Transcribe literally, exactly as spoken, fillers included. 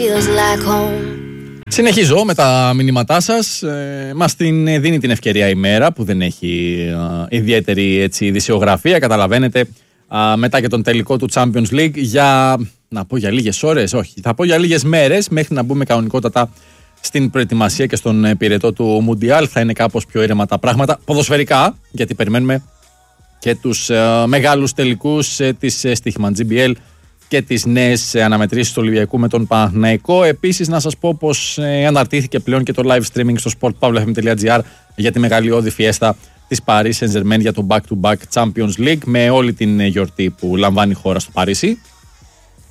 Συνεχίζω με τα μηνύματά σας. Ε, μας την δίνει την ευκαιρία η μέρα που δεν έχει ε, ιδιαίτερη έτσι, ειδησιογραφία. Καταλαβαίνετε, ε, μετά και τον τελικό του Champions League για, να πω για λίγες ώρες, όχι, θα πω για λίγες μέρες μέχρι να μπούμε κανονικότατα στην προετοιμασία και στον πυρετό του Μουντιάλ. Θα είναι κάπως πιο ήρεμα τα πράγματα ποδοσφαιρικά, γιατί περιμένουμε και τους ε, μεγάλους τελικούς ε, της ε, στοίχημα τζι μπι ελ και τις νέες αναμετρήσεις του Ολυμπιακού με τον Παναθηναϊκό. Επίσης να σας πω πως ε, αναρτήθηκε πλέον και το live streaming στο sport pavla f m τελεία g r για τη μεγαλειώδη φιέστα της Paris Saint-Germain για το back-to-back Champions League με όλη την γιορτή που λαμβάνει η χώρα στο Παρίσι.